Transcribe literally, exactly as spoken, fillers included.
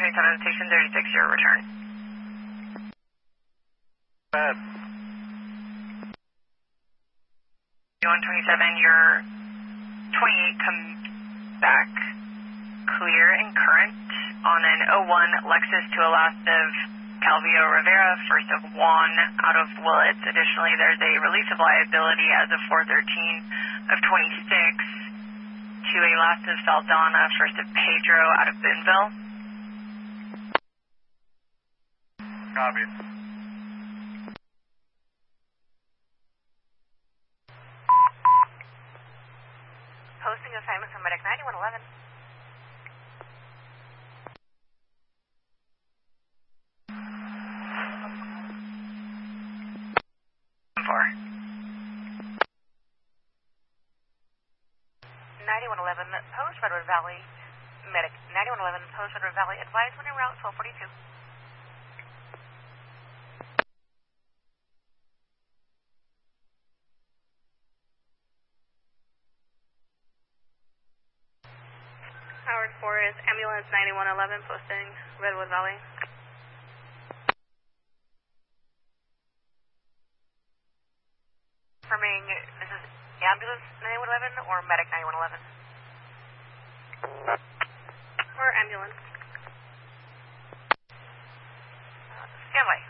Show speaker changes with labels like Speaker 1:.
Speaker 1: twenty-seven, station thirty-six, your return.
Speaker 2: Bad.
Speaker 1: one twenty-seven, your twenty-eight, come back clear and current on an oh one Lexus to a last of Calvio Rivera, first of Juan out of Willits. Additionally, there's a release of liability as of four thirteen of twenty-six to a last of Saldana, first of Pedro out of Boonville.
Speaker 2: Copy.
Speaker 1: Posting assignment for Medic ninety-one eleven. Four. ninety-one eleven, post Redwood Valley. Medic ninety-one eleven, post Redwood Valley. Advise when en route twelve forty-two. Howard four is ambulance ninety-one eleven, posting Redwood Valley. Confirming this is ambulance ninety-one eleven or medic ninety-one eleven? Or ambulance. Uh, stand by.